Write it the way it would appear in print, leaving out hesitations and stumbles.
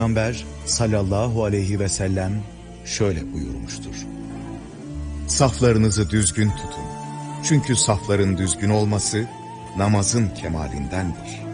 Peygamber sallallahu aleyhi ve sellem şöyle buyurmuştur: Saflarınızı düzgün tutun. Çünkü safların düzgün olması namazın kemalindendir.